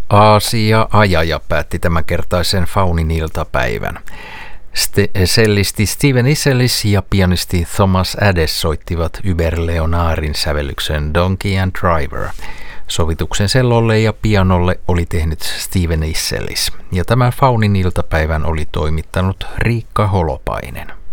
Aasia Ajaja päätti tämänkertaisen Faunin iltapäivän. Sellisti Steven Isselis ja pianisti Thomas Adès soittivat Hubert Leonarin sävellyksen Donkey and Driver. Sovituksen sellolle ja pianolle oli tehnyt Steven Isselis, ja tämän Faunin iltapäivän oli toimittanut Riikka Holopainen.